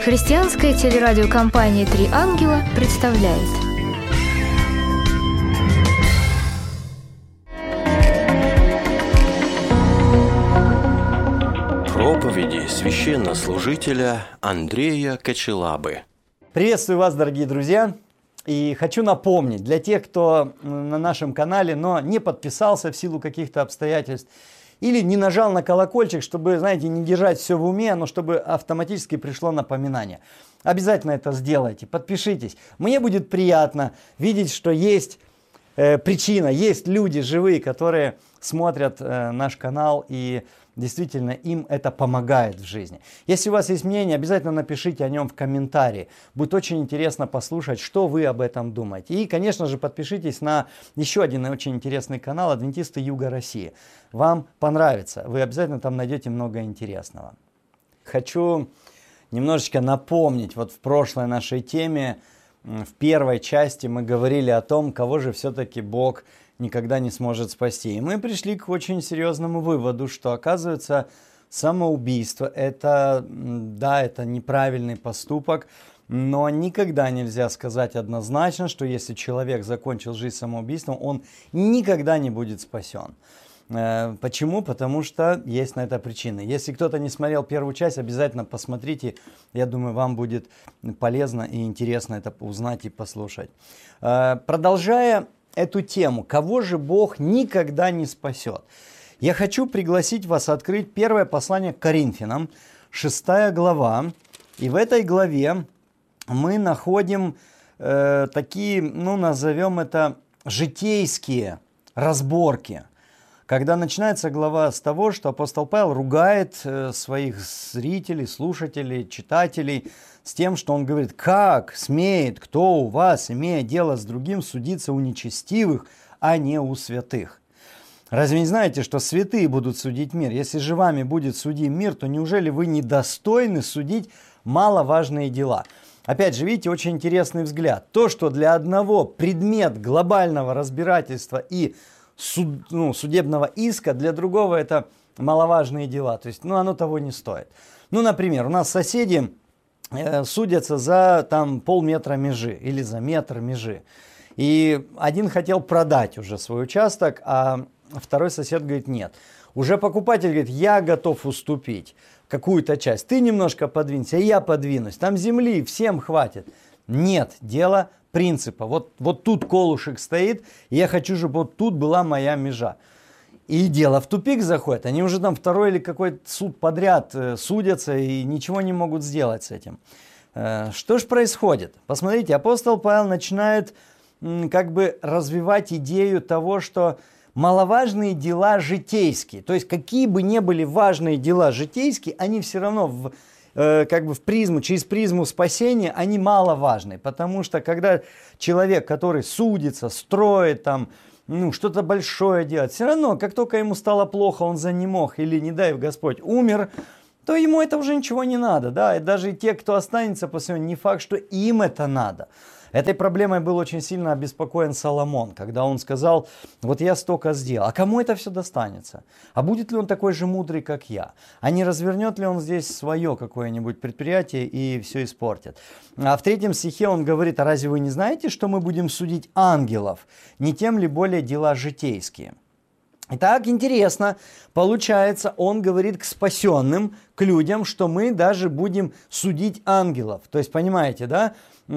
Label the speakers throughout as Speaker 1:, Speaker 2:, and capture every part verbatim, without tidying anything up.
Speaker 1: Христианская телерадиокомпания «Три ангела» представляет.
Speaker 2: Проповеди священнослужителя Андрея Кочелабы.
Speaker 3: Приветствую вас, дорогие друзья, и хочу напомнить для тех, кто на нашем канале, но не подписался в силу каких-то обстоятельств, или не нажал на колокольчик, чтобы, знаете, не держать все в уме, но чтобы автоматически пришло напоминание. Обязательно это сделайте, подпишитесь. Мне будет приятно видеть, что есть э, причина, есть люди живые, которые смотрят э, наш канал, и действительно им это помогает в жизни. Если у вас есть мнение, обязательно напишите о нем в комментарии. Будет очень интересно послушать, что вы об этом думаете. И, конечно же, подпишитесь на еще один очень интересный канал «Адвентисты Юга России». Вам понравится. Вы обязательно там найдете много интересного. Хочу немножечко напомнить, вот в прошлой нашей теме, в первой части мы говорили о том, кого же все-таки Бог никогда не сможет спасти. И мы пришли к очень серьезному выводу, что, оказывается, самоубийство – это, да, это неправильный поступок, но никогда нельзя сказать однозначно, что если человек закончил жизнь самоубийством, он никогда не будет спасен. Почему? Потому что есть на это причины. Если кто-то не смотрел первую часть, обязательно посмотрите. Я думаю, вам будет полезно и интересно это узнать и послушать. Продолжая эту тему, кого же Бог никогда не спасет, я хочу пригласить вас открыть первое послание к Коринфянам, шестая глава. И в этой главе мы находим э, такие, ну, назовем это, житейские разборки. Когда начинается глава с того, что апостол Павел ругает э, своих зрителей, слушателей, читателей с тем, что он говорит: как смеет кто у вас, имея дело с другим, судиться у нечестивых, а не у святых? Разве не знаете, что святые будут судить мир? Если же вами будет судим мир, то неужели вы недостойны судить маловажные дела? Опять же, видите, очень интересный взгляд. То, что для одного предмет глобального разбирательства и суд, ну, судебного иска, для другого это маловажные дела. То есть, ну, оно того не стоит. Ну, например, у нас соседи э, судятся за там полметра межи или за метр межи. И один хотел продать уже свой участок, а второй сосед говорит: нет. Уже покупатель говорит: я готов уступить какую-то часть. Ты немножко подвинься, и я подвинусь. Там земли всем хватит. Нет, дело принципа. Вот, вот тут колышек стоит, и я хочу, чтобы вот тут была моя межа. И дело в тупик заходит. Они уже там второй или какой-то суд подряд э, судятся и ничего не могут сделать с этим. Э, что же происходит? Посмотрите, апостол Павел начинает м, как бы развивать идею того, что маловажные дела житейские, то есть какие бы ни были важные дела житейские, они все равно в как бы в призму, через призму спасения, они маловажны. Потому что когда человек, который судится, строит там, ну, что-то большое делает, все равно, как только ему стало плохо, он занемог или, не дай Господь, умер, то ему это уже ничего не надо. Да? И даже те, кто останется после него, не факт, что им это надо. Этой проблемой был очень сильно обеспокоен Соломон, когда он сказал: вот я столько сделал, а кому это все достанется? А будет ли он такой же мудрый, как я? А не развернет ли он здесь свое какое-нибудь предприятие и все испортит? А в третьем стихе он говорит: а разве вы не знаете, что мы будем судить ангелов? Не тем ли более дела житейские? Итак, интересно, получается, он говорит к спасенным, к людям, что мы даже будем судить ангелов. То есть, понимаете, да?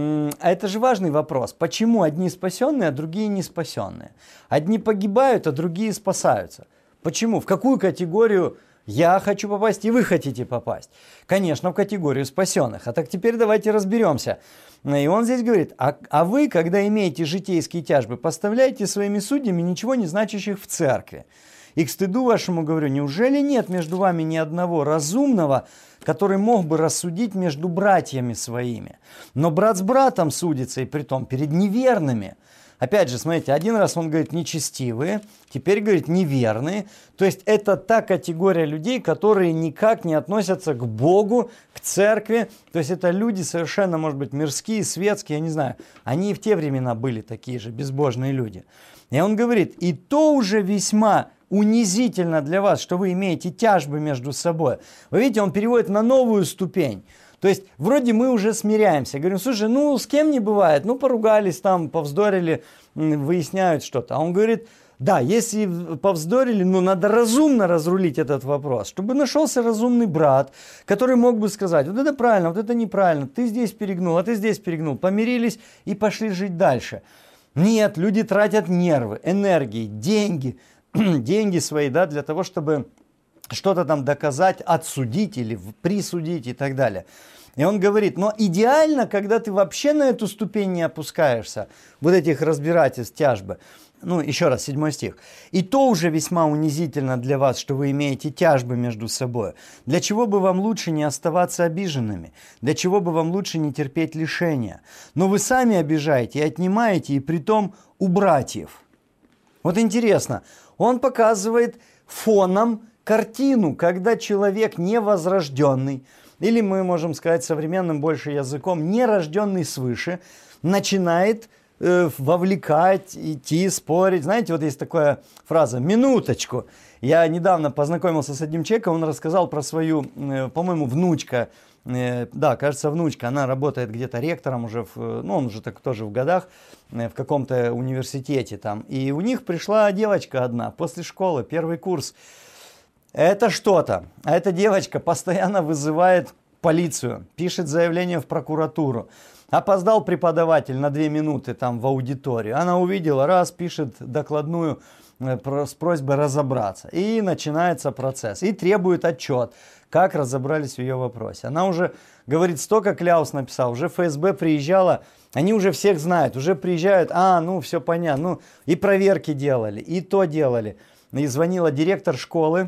Speaker 3: А это же важный вопрос. Почему одни спасенные, а другие не спасенные? Одни погибают, а другие спасаются. Почему? В какую категорию я хочу попасть и вы хотите попасть? Конечно, в категорию спасенных. А так теперь давайте разберемся. И он здесь говорит: а, а вы, когда имеете житейские тяжбы, поставляете своими судьями ничего не значащих в церкви. И к стыду вашему говорю: неужели нет между вами ни одного разумного, который мог бы рассудить между братьями своими? Но брат с братом судится, и притом перед неверными. Опять же, смотрите, один раз он говорит нечестивые, теперь говорит неверные. То есть это та категория людей, которые никак не относятся к Богу, к церкви. То есть это люди совершенно, может быть, мирские, светские, я не знаю. Они и в те времена были такие же безбожные люди. И он говорит: и то уже весьма унизительно для вас, что вы имеете тяжбы между собой. Вы видите, он переводит на новую ступень. То есть вроде мы уже смиряемся. Говорим, слушай, ну с кем не бывает, ну поругались там, повздорили, выясняют что-то. А он говорит, да, если повздорили, ну надо разумно разрулить этот вопрос, чтобы нашелся разумный брат, который мог бы сказать, вот это правильно, вот это неправильно, ты здесь перегнул, а ты здесь перегнул. Помирились и пошли жить дальше. Нет, люди тратят нервы, энергии, деньги, деньги свои, да, для того, чтобы что-то там доказать, отсудить или присудить и так далее. И он говорит, но идеально, когда ты вообще на эту ступень не опускаешься, вот этих разбирательств, тяжбы. Ну, еще раз, седьмой стих. «И то уже весьма унизительно для вас, что вы имеете тяжбы между собой. Для чего бы вам лучше не оставаться обиженными? Для чего бы вам лучше не терпеть лишения? Но вы сами обижаете и отнимаете, и притом у братьев». Вот интересно, он показывает фоном картину, когда человек невозрожденный, или мы можем сказать современным больше языком, нерожденный свыше, начинает э, вовлекать, идти, спорить. Знаете, вот есть такая фраза «минуточку». Я недавно познакомился с одним человеком, он рассказал про свою, э, по-моему, внучка, э, да, кажется, внучка, она работает где-то ректором уже, в, ну, он уже так тоже в годах, э, в каком-то университете там. И у них пришла девочка одна после школы, первый курс. Это что-то. А эта девочка постоянно вызывает полицию, пишет заявление в прокуратуру. Опоздал преподаватель на две минуты там в аудиторию. Она увидела, раз, пишет докладную с просьбой разобраться. И начинается процесс. И требует отчет, как разобрались в ее вопросе. Она уже, говорит, столько кляус написала, уже эф эс бэ приезжала, они уже всех знают, уже приезжают, а, ну, все понятно. Ну, и проверки делали, и то делали. И звонила директор школы,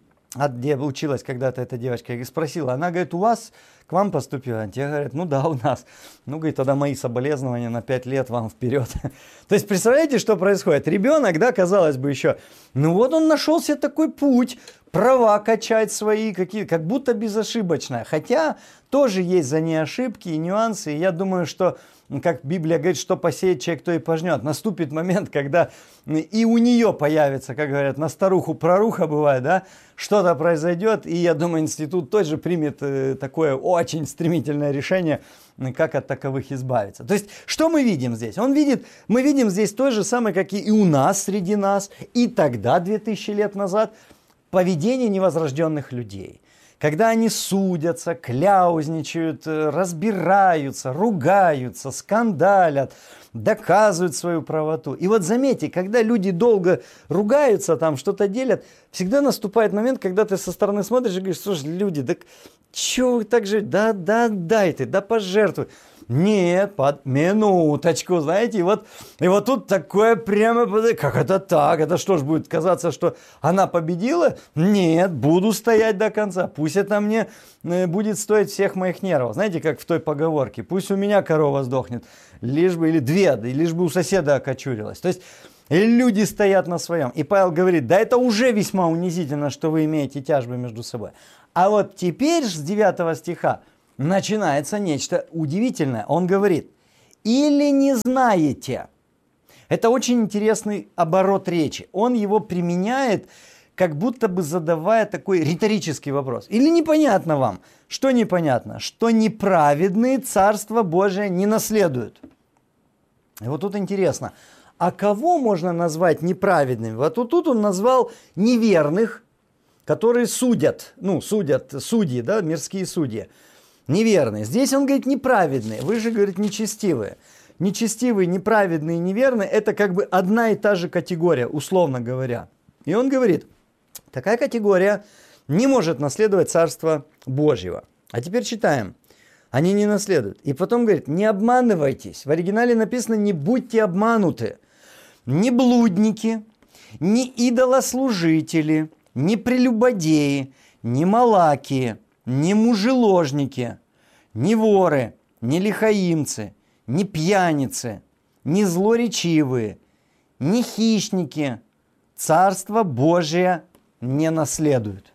Speaker 3: где училась когда-то эта девочка, и спросила, она говорит, у вас, к вам поступила? Те говорят, ну да, у нас. Ну, говорит, тогда мои соболезнования на пять лет вам вперед. То есть, представляете, что происходит? Ребенок, да, казалось бы еще, ну вот он нашел себе такой путь, права качать свои, какие, как будто безошибочная. Хотя тоже есть за ней ошибки и нюансы. И я думаю, что, как Библия говорит, что посеет человек, то и пожнет. Наступит момент, когда и у нее появится, как говорят, на старуху проруха бывает, да, что-то произойдет. И я думаю, институт тоже примет э, такое очень стремительное решение, как от таковых избавиться. То есть, что мы видим здесь? Он видит, мы видим здесь то же самое, как и у нас, среди нас, и тогда, две тысячи лет назад, поведение невозрожденных людей. Когда они судятся, кляузничают, разбираются, ругаются, скандалят, доказывают свою правоту. И вот заметьте, когда люди долго ругаются, там что-то делят, всегда наступает момент, когда ты со стороны смотришь и говоришь, слушай, люди, да чего вы так же, да, да, дай ты, да пожертвуй. Нет, под минуточку, знаете, и вот, и вот тут такое прямо, как это так, это что ж будет казаться, что она победила? Нет, буду стоять до конца, пусть это мне будет стоить всех моих нервов. Знаете, как в той поговорке, пусть у меня корова сдохнет, лишь бы, или две, лишь бы у соседа окочурилась. То есть, и люди стоят на своем. И Павел говорит, да это уже весьма унизительно, что вы имеете тяжбы между собой. А вот теперь с девятого стиха начинается нечто удивительное. Он говорит, или не знаете. Это очень интересный оборот речи. Он его применяет, как будто бы задавая такой риторический вопрос. Или непонятно вам? Что непонятно? Что неправедные Царство Божие не наследуют. И вот тут интересно. А кого можно назвать неправедными? Вот тут, тут он назвал неверных, которые судят. Ну, судят, судьи, да, мирские судьи. Неверные. Здесь он говорит неправедные. Вы же, говорит, нечестивые. Нечестивые, неправедные, неверные – это как бы одна и та же категория, условно говоря. И он говорит, такая категория не может наследовать Царство Божьего. А теперь читаем. Они не наследуют. И потом говорит, не обманывайтесь. В оригинале написано, не будьте обмануты. Ни блудники, ни идолослужители, ни прелюбодеи, ни малаки, ни мужеложники, ни воры, ни лихаимцы, ни пьяницы, ни злоречивые, ни хищники Царство Божие не наследуют.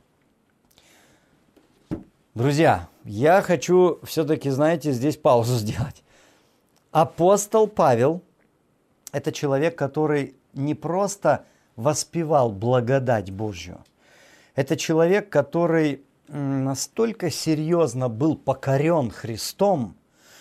Speaker 3: Друзья, я хочу все-таки, знаете, здесь паузу сделать. Апостол Павел – это человек, который не просто воспевал благодать Божью. Это человек, который настолько серьезно был покорен Христом,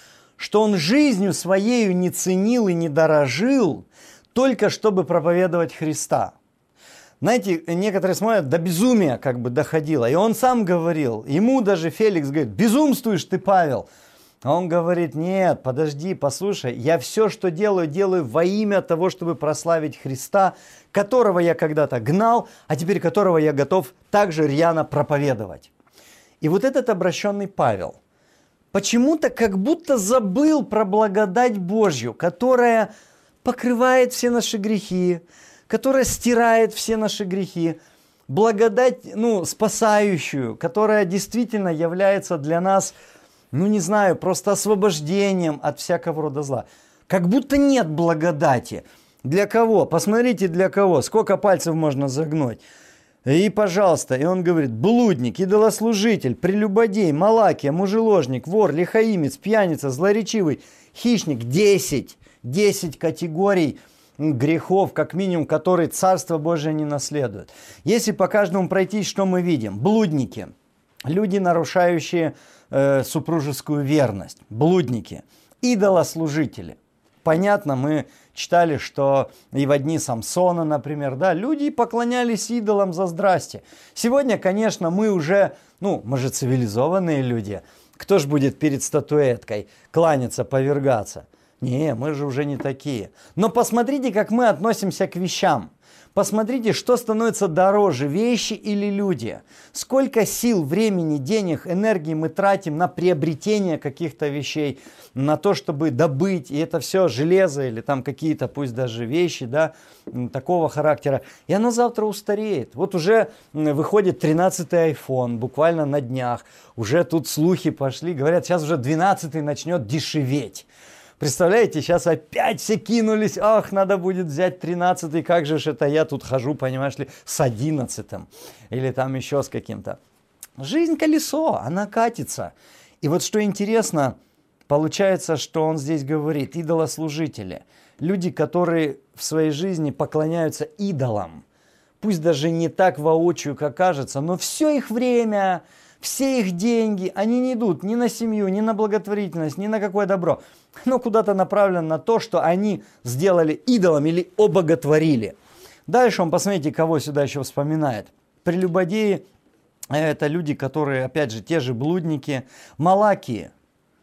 Speaker 3: что он жизнью своею не ценил и не дорожил, только чтобы проповедовать Христа. Знаете, некоторые смотрят, до безумия как бы доходило. И он сам говорил, ему даже Феликс говорит, безумствуешь ты, Павел. А он говорит, нет, подожди, послушай, я все, что делаю, делаю во имя того, чтобы прославить Христа, которого я когда-то гнал, а теперь которого я готов также рьяно проповедовать. И вот этот обращенный Павел почему-то как будто забыл про благодать Божью, которая покрывает все наши грехи, которая стирает все наши грехи, благодать, ну, спасающую, которая действительно является для нас, ну, не знаю, просто освобождением от всякого рода зла. Как будто нет благодати. Для кого? Посмотрите, для кого. Сколько пальцев можно загнуть. И, пожалуйста, и он говорит, блудник, идолослужитель, прелюбодей, малакия, мужеложник, вор, лихаимец, пьяница, злоречивый, хищник. Десять. Десять категорий грехов, как минимум, которые Царство Божие не наследует. Если по каждому пройтись, что мы видим? Блудники, люди, нарушающие э, супружескую верность, блудники, идолослужители. Понятно, мы читали, что и во дни Самсона, например, да, люди поклонялись идолам за здрасте. Сегодня, конечно, мы уже, ну, мы же цивилизованные люди. Кто ж будет перед статуэткой кланяться, повергаться? Не, мы же уже не такие. Но посмотрите, как мы относимся к вещам. Посмотрите, что становится дороже, вещи или люди. Сколько сил, времени, денег, энергии мы тратим на приобретение каких-то вещей, на то, чтобы добыть, и это все железо или там какие-то, пусть даже вещи, да, такого характера. И оно завтра устареет. Вот уже выходит тринадцатый айфон, буквально на днях. Уже тут слухи пошли, говорят, сейчас уже двенадцатый начнет дешеветь. Представляете, сейчас опять все кинулись, ах, надо будет взять тринадцатый, как же ж это я тут хожу, понимаешь ли, с одиннадцатым или там еще с каким-то. Жизнь колесо, она катится. И вот что интересно, получается, что он здесь говорит, идолослужители, люди, которые в своей жизни поклоняются идолам, пусть даже не так воочию, как кажется, но все их время, все их деньги, они не идут ни на семью, ни на благотворительность, ни на какое добро. Но куда-то направлено на то, что они сделали идолом или обоготворили. Дальше он, посмотрите, кого сюда еще вспоминает. Прелюбодеи – это люди, которые, опять же, те же блудники. Малакии.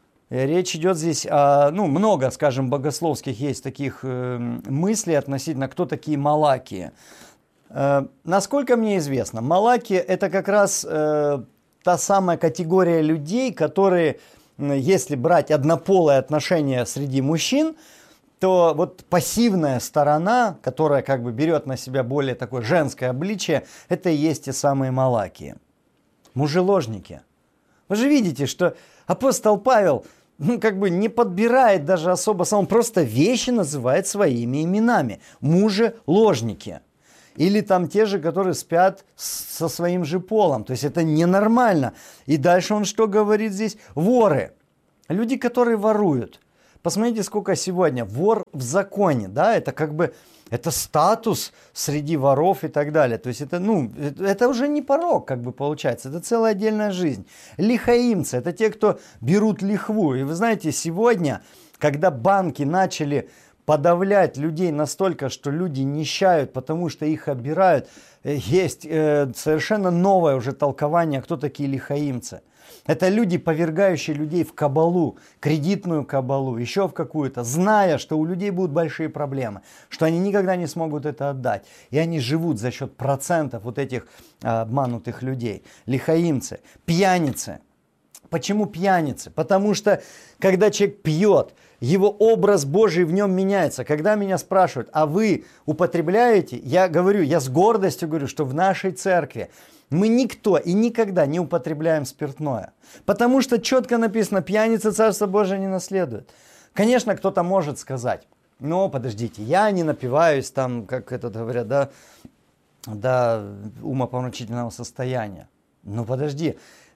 Speaker 3: Речь идет здесь о, ну, много, скажем, богословских есть таких э, мыслей относительно, кто такие малакии. Э, насколько мне известно, малакии – это как раз э, та самая категория людей, которые... Если брать однополые отношения среди мужчин, то вот пассивная сторона, которая как бы берет на себя более такое женское обличие, это и есть те самые малакии. Мужеложники. Вы же видите, что апостол Павел, ну, как бы не подбирает даже особо сам, он просто вещи называет своими именами. Мужеложники. Или там те же, которые спят со своим же полом. То есть это ненормально. И дальше он что говорит здесь? Воры. Люди, которые воруют. Посмотрите, сколько сегодня. Вор в законе. Да? Это как бы это статус среди воров и так далее. То есть это, ну, это уже не порок, как бы получается. Это целая отдельная жизнь. Лихаимцы. Это те, кто берут лихву. И вы знаете, сегодня, когда банки начали... подавлять людей настолько, что люди нищают, потому что их обирают, есть э, совершенно новое уже толкование, кто такие лихаимцы. Это люди, повергающие людей в кабалу, кредитную кабалу, еще в какую-то, зная, что у людей будут большие проблемы, что они никогда не смогут это отдать. И они живут за счет процентов вот этих а, обманутых людей. Лихаимцы, пьяницы. Почему пьяницы? Потому что, когда человек пьет, его образ Божий в нем меняется. Когда меня спрашивают, а вы употребляете? Я говорю, я с гордостью говорю, что в нашей церкви мы никто и никогда не употребляем спиртное. Потому что четко написано, пьяница Царство Божие не наследует. Конечно, кто-то может сказать, ну, подождите, я не напиваюсь там, как это говорят, да, до умопомрачительного состояния. Ну, подожди.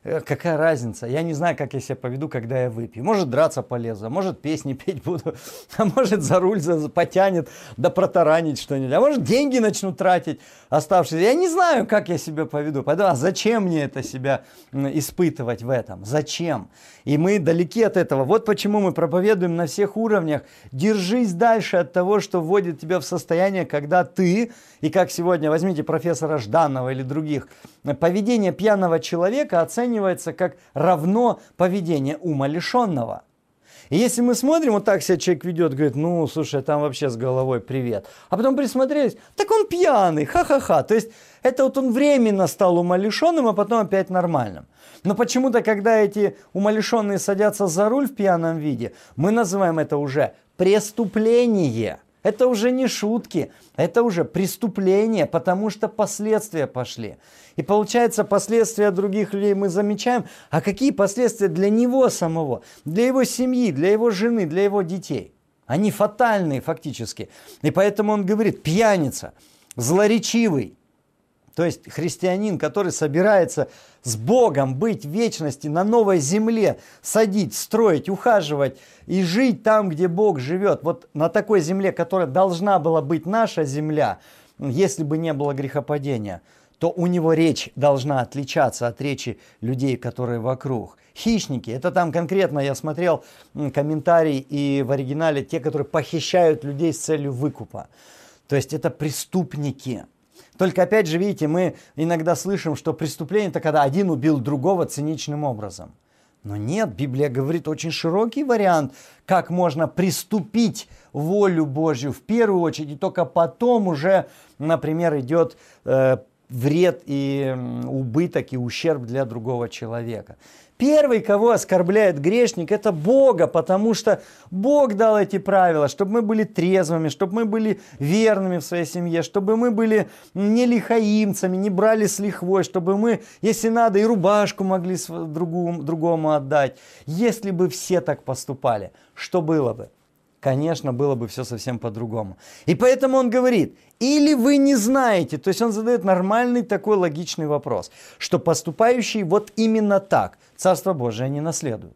Speaker 3: какая разница? Я не знаю, как я себя поведу, когда я выпью. Может, драться полезу, может, песни петь буду, а может, за руль за, потянет, да протаранить что-нибудь. А может, деньги начну тратить оставшиеся. Я не знаю, как я себя поведу. Поэтому, а зачем мне это себя испытывать в этом? Зачем? И мы далеки от этого. Вот почему мы проповедуем на всех уровнях. Держись дальше от того, что вводит тебя в состояние, когда ты, и как сегодня, возьмите профессора Жданова или других, поведение пьяного человека оценивается как равно поведение умалишенного. И если мы смотрим, вот так себя человек ведет, говорит, ну, слушай, там вообще с головой привет. А потом присмотрелись, так он пьяный, ха-ха-ха. То есть это вот он временно стал умалишенным, а потом опять нормальным. Но почему-то, когда эти умалишенные садятся за руль в пьяном виде, мы называем это уже преступление. Это уже не шутки, это уже преступление, потому что последствия пошли. И получается, последствия других людей мы замечаем, а какие последствия для него самого, для его семьи, для его жены, для его детей? Они фатальные фактически. И поэтому он говорит, пьяница, злоречивый, то есть христианин, который собирается с Богом быть в вечности на новой земле, садить, строить, ухаживать и жить там, где Бог живет. Вот на такой земле, которая должна была быть наша земля, если бы не было грехопадения, то у него речь должна отличаться от речи людей, которые вокруг. Хищники, это там конкретно, я смотрел комментарии и в оригинале, те, которые похищают людей с целью выкупа. То есть это преступники. Только опять же, видите, мы иногда слышим, что преступление это когда один убил другого циничным образом. Но нет, Библия говорит очень широкий вариант, как можно приступить волю Божью в первую очередь, и только потом уже, например, идет э, вред и убыток и ущерб для другого человека. Первый, кого оскорбляет грешник, это Бога, потому что Бог дал эти правила, чтобы мы были трезвыми, чтобы мы были верными в своей семье, чтобы мы были не лихаимцами, не брали с лихвой, чтобы мы, если надо, и рубашку могли другому, другому отдать. Если бы все так поступали, что было бы? Конечно, было бы все совсем по-другому. И поэтому он говорит, или вы не знаете, то есть он задает нормальный такой логичный вопрос, что поступающие вот именно так Царство Божие не наследуют.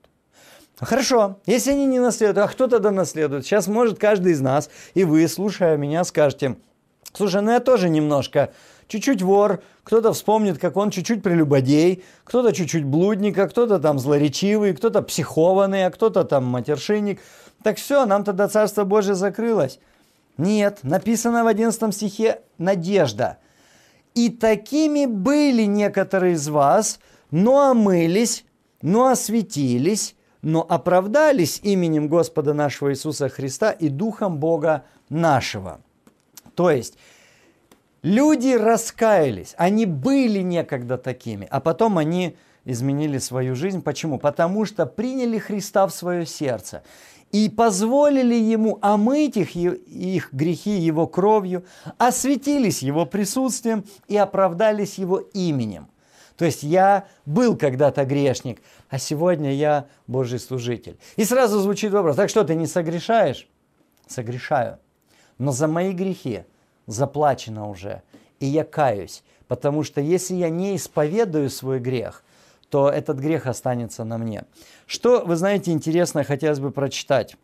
Speaker 3: Хорошо, если они не наследуют, а кто тогда наследует? Сейчас может каждый из нас, и вы, слушая меня, скажете, слушай, ну я тоже немножко, чуть-чуть вор, кто-то вспомнит, как он чуть-чуть прелюбодей, кто-то чуть-чуть блудник, а кто-то там злоречивый, кто-то психованный, а кто-то там матершинник. Так все, нам тогда Царство Божие закрылось. Нет, написано в одиннадцатом стихе надежда. И такими были некоторые из вас, но омылись, но осветились, но оправдались именем Господа нашего Иисуса Христа и Духом Бога нашего. То есть, люди раскаялись, они были некогда такими, а потом они изменили свою жизнь. Почему? Потому что приняли Христа в свое сердце и позволили Ему омыть их, их грехи Его кровью, осветились Его присутствием и оправдались Его именем. То есть я был когда-то грешник, а сегодня я Божий служитель. И сразу звучит вопрос, так что, ты не согрешаешь? Согрешаю. Но за мои грехи заплачено уже, и я каюсь. Потому что если я не исповедую свой грех, то этот грех останется на мне. Что, вы знаете, интересное хотелось бы прочитать.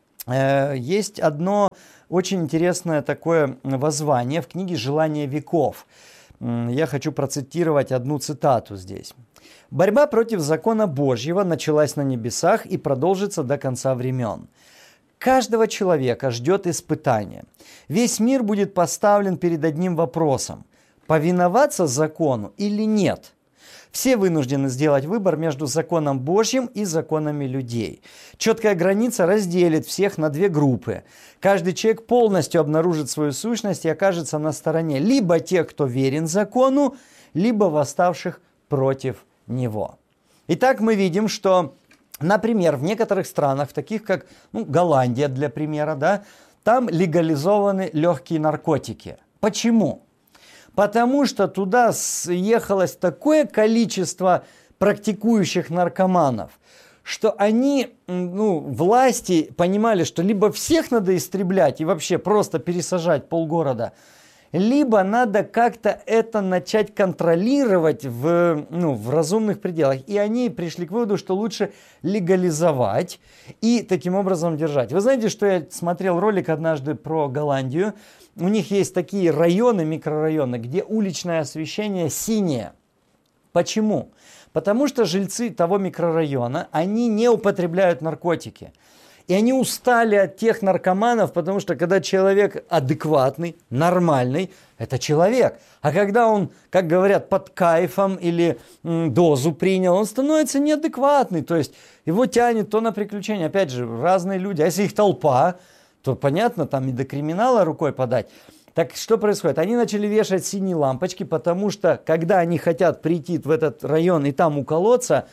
Speaker 3: Есть одно очень интересное такое воззвание в книге «Желание веков». Я хочу процитировать одну цитату здесь. «Борьба против закона Божьего началась на небесах и продолжится до конца времен. Каждого человека ждет испытание. Весь мир будет поставлен перед одним вопросом – повиноваться закону или нет? Все вынуждены сделать выбор между законом Божьим и законами людей. Четкая граница разделит всех на две группы. Каждый человек полностью обнаружит свою сущность и окажется на стороне либо тех, кто верен закону, либо восставших против него». Итак, мы видим, что, например, в некоторых странах, таких как ну, Голландия, для примера, да, там легализованы легкие наркотики. Почему? Потому что туда съехалось такое количество практикующих наркоманов, что они, ну, власти понимали, что либо всех надо истреблять и вообще просто пересажать полгорода, либо надо как-то это начать контролировать в, ну, в разумных пределах. И они пришли к выводу, что лучше легализовать и таким образом держать. Вы знаете, что я смотрел ролик однажды про Голландию. У них есть такие районы, микрорайоны, где уличное освещение синее. Почему? Потому что жильцы того микрорайона, они не употребляют наркотики. И они устали от тех наркоманов, потому что когда человек адекватный, нормальный, это человек. А когда он, как говорят, под кайфом или м, дозу принял, он становится неадекватный. То есть его тянет то на приключения. Опять же, разные люди. А если их толпа, то понятно, там и до криминала рукой подать. Так что происходит? Они начали вешать синие лампочки, потому что когда они хотят прийти в этот район и там уколоться,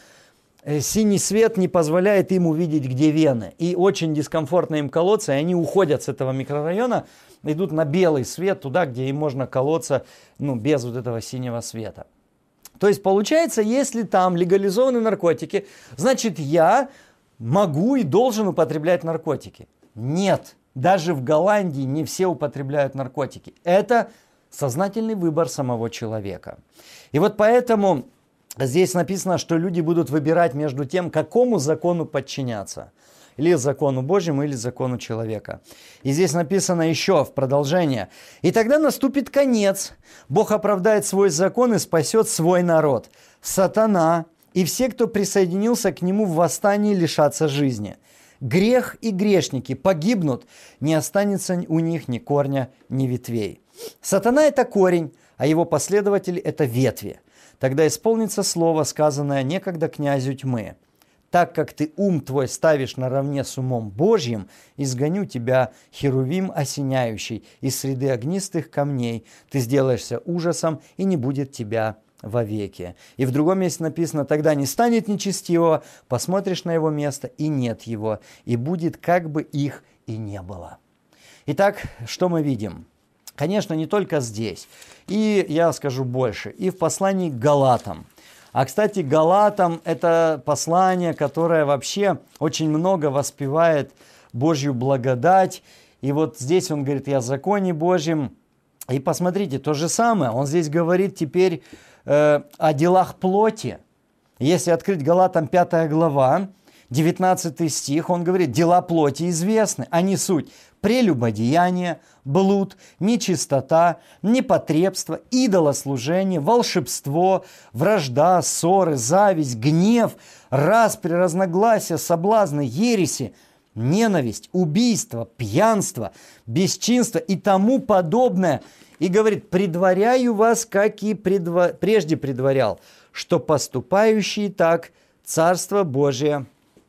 Speaker 3: синий свет не позволяет им увидеть, где вены. И очень дискомфортно им колоться, и они уходят с этого микрорайона, идут на белый свет, туда, где им можно колоться, ну, без вот этого синего света. То есть получается, если там легализованы наркотики, значит я могу и должен употреблять наркотики. Нет, даже в Голландии не все употребляют наркотики. Это сознательный выбор самого человека. И вот поэтому... Здесь написано, что люди будут выбирать между тем, какому закону подчиняться. Или закону Божьему, или закону человека. И здесь написано еще в продолжение. «И тогда наступит конец. Бог оправдает свой закон и спасет свой народ. Сатана и все, кто присоединился к нему в восстании, лишатся жизни. Грех и грешники погибнут, не останется у них ни корня, ни ветвей». Сатана – это корень, а его последователи – это ветви. Тогда исполнится слово, сказанное некогда князю тьмы. Так как ты ум твой ставишь наравне с умом Божьим, изгоню тебя, херувим осеняющий, из среды огнистых камней. Ты сделаешься ужасом, и не будет тебя вовеки. И в другом месте написано, тогда не станет нечестивого, посмотришь на его место, и нет его, и будет, как бы их и не было. Итак, что мы видим? Конечно, не только здесь. И я скажу больше. И в послании к Галатам. А, кстати, Галатам – это послание, которое вообще очень много воспевает Божью благодать. И вот здесь он говорит и о законе Божьем. И посмотрите, то же самое. Он здесь говорит теперь э, о делах плоти. Если открыть Галатам пятая глава, девятнадцатый стих, он говорит, дела плоти известны, они суть прелюбодеяние, блуд, нечистота, непотребство, идолослужение, волшебство, вражда, ссоры, зависть, гнев, распри, разногласия, соблазны, ереси, ненависть, убийство, пьянство, бесчинство и тому подобное. И говорит, предваряю вас, как и предва... прежде предварял, что поступающие так Царство Божие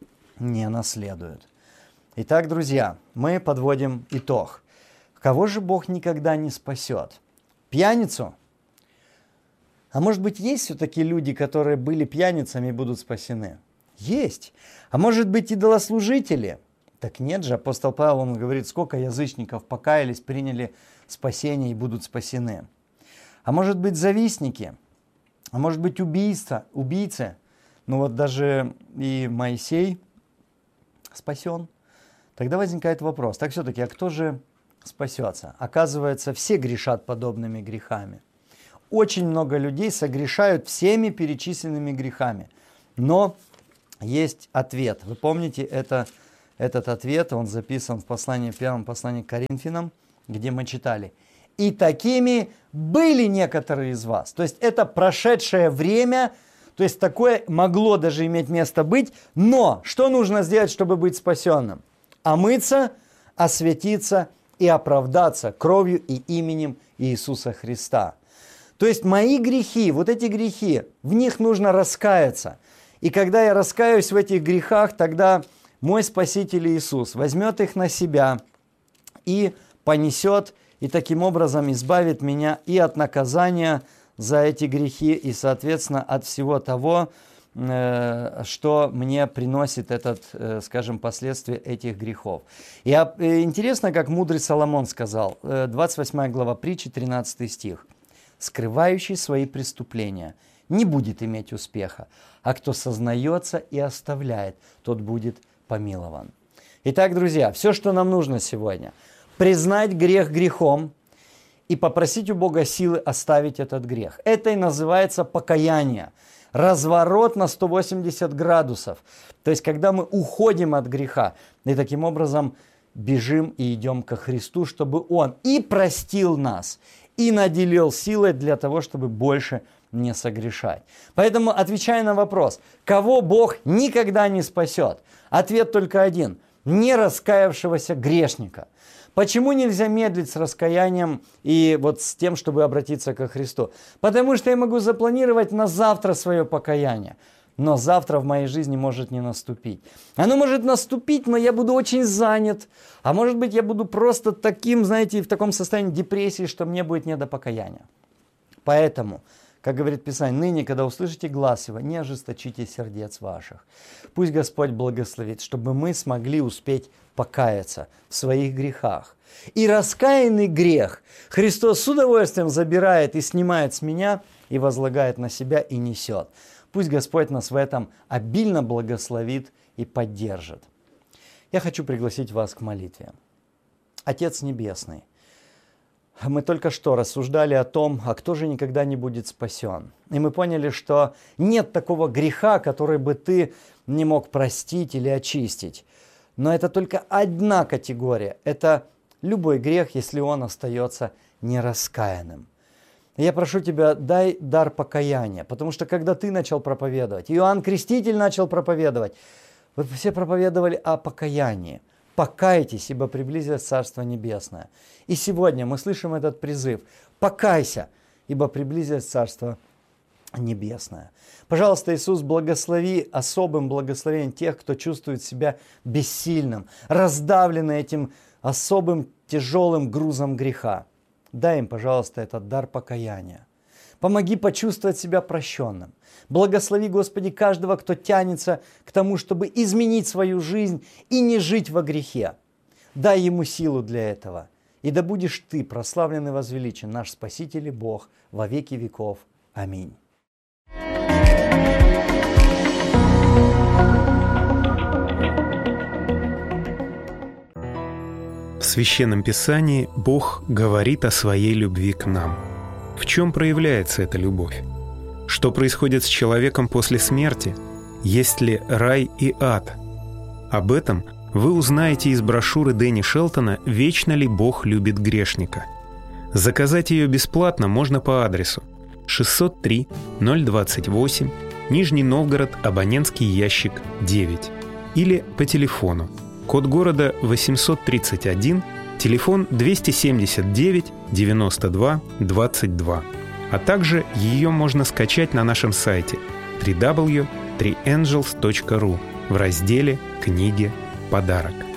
Speaker 3: не наследуют. Итак, друзья, мы подводим итог. Кого же Бог никогда не спасет? Пьяницу? А может быть, есть все-таки люди, которые были пьяницами и будут спасены? Есть. А может быть, идолослужители? Так нет же, апостол Павел, он говорит, сколько язычников покаялись, приняли спасение и будут спасены. А может быть, завистники? А может быть, убийца, убийцы? Ну вот даже и Моисей спасен. Тогда возникает вопрос, так все-таки, а кто же спасется? Оказывается, все грешат подобными грехами. Очень много людей согрешают всеми перечисленными грехами. Но есть ответ. Вы помните, это, этот ответ, он записан в послании, в первом послании к Коринфянам, где мы читали. «И такими были некоторые из вас». То есть это прошедшее время, то есть такое могло даже иметь место быть. Но что нужно сделать, чтобы быть спасенным? Омыться, осветиться и оправдаться кровью и именем Иисуса Христа. То есть мои грехи, вот эти грехи, в них нужно раскаяться. И когда я раскаюсь в этих грехах, тогда мой Спаситель Иисус возьмет их на себя и понесет, и таким образом избавит меня и от наказания за эти грехи, и, соответственно, от всего того, что мне приносит этот, скажем, последствия этих грехов. И интересно, как мудрый Соломон сказал, двадцать восьмая глава притчи, тринадцатый стих. «Скрывающий свои преступления не будет иметь успеха, а кто сознается и оставляет, тот будет помилован». Итак, друзья, все, что нам нужно сегодня, признать грех грехом и попросить у Бога силы оставить этот грех. Это и называется покаяние. Разворот на сто восемьдесят градусов. То есть, когда мы уходим от греха и таким образом бежим и идем ко Христу, чтобы Он и простил нас, и наделил силой для того, чтобы больше не согрешать. Поэтому, отвечая на вопрос, кого Бог никогда не спасет, ответ только один – не раскаявшегося грешника. Почему нельзя медлить с раскаянием и вот с тем, чтобы обратиться ко Христу? Потому что я могу запланировать на завтра свое покаяние, но завтра в моей жизни может не наступить. Оно может наступить, но я буду очень занят, а может быть я буду просто таким, знаете, в таком состоянии депрессии, что мне будет не до покаяния. Поэтому, как говорит Писание, ныне, когда услышите глас Его, не ожесточите сердец ваших. Пусть Господь благословит, чтобы мы смогли успеть покаяться в своих грехах. И раскаянный грех Христос с удовольствием забирает и снимает с меня, и возлагает на себя, и несет. Пусть Господь нас в этом обильно благословит и поддержит. Я хочу пригласить вас к молитве. Отец Небесный, мы только что рассуждали о том, а кто же никогда не будет спасен. И мы поняли, что нет такого греха, который бы ты не мог простить или очистить. Но это только одна категория. Это любой грех, если он остается нераскаянным. Я прошу тебя, дай дар покаяния, потому что когда ты начал проповедовать, Иоанн Креститель начал проповедовать, вы все проповедовали о покаянии. Покайтесь, ибо приблизилось Царство Небесное. И сегодня мы слышим этот призыв. Покайся, ибо приблизилось Царство Небесное. Пожалуйста, Иисус, благослови особым благословением тех, кто чувствует себя бессильным, раздавленным этим особым тяжелым грузом греха. Дай им, пожалуйста, этот дар покаяния. Помоги почувствовать себя прощенным. Благослови, Господи, каждого, кто тянется к тому, чтобы изменить свою жизнь и не жить во грехе. Дай ему силу для этого. И да будешь Ты прославлен и возвеличен, наш Спаситель и Бог, во веки веков. Аминь.
Speaker 4: В Священном Писании Бог говорит о своей любви к нам. В чем проявляется эта любовь? Что происходит с человеком после смерти? Есть ли рай и ад? Об этом вы узнаете из брошюры Дэнни Шелтона «Вечно ли Бог любит грешника?». Заказать ее бесплатно можно по адресу шестьсот три ноль двадцать восемь, Нижний Новгород, абонентский ящик девять, или по телефону. Код города восемьсот тридцать один, телефон двести семьдесят девять девяносто два двадцать два. А также ее можно скачать на нашем сайте дабл ю дабл ю дабл ю точка три энджелс точка ру в разделе «Книги. Подарок».